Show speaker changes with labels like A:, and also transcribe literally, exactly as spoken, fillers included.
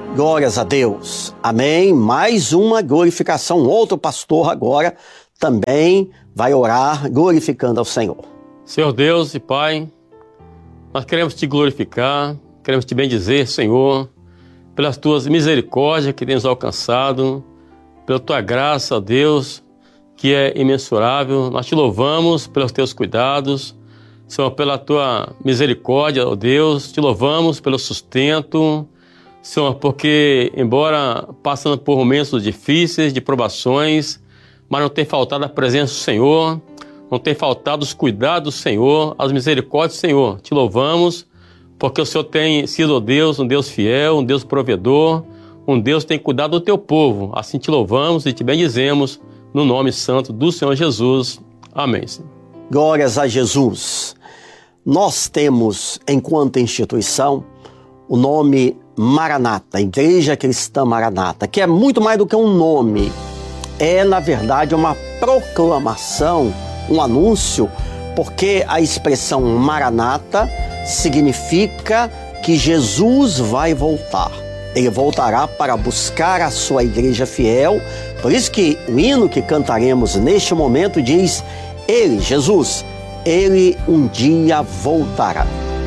A: Glórias a Deus. Amém. Mais uma glorificação. Outro pastor agora também vai orar glorificando ao Senhor.
B: Senhor Deus e Pai, nós queremos Te glorificar, queremos Te bendizer, Senhor, pelas Tuas misericórdias que tens alcançado, pela Tua graça, ó Deus, que é imensurável. Nós Te louvamos pelos Teus cuidados, Senhor, pela Tua misericórdia, ó Deus. Te louvamos pelo sustento, Senhor, porque embora passando por momentos difíceis, de provações, mas não tem faltado a presença do Senhor, não tem faltado os cuidados do Senhor, as misericórdias do Senhor. Te louvamos porque o Senhor tem sido, ó Deus, um Deus fiel, um Deus provedor, um Deus que tem cuidado do Teu povo. Assim Te louvamos e Te bendizemos no nome santo do Senhor Jesus. Amém, Senhor.
A: Glórias a Jesus. Nós temos, enquanto instituição, o nome Maranata, Igreja Cristã Maranata, que é muito mais do que um nome. É, na verdade, uma proclamação, um anúncio, porque a expressão Maranata significa que Jesus vai voltar. Ele voltará para buscar a sua igreja fiel. Por isso que o hino que cantaremos neste momento diz: Ele, Jesus, Ele um dia voltará.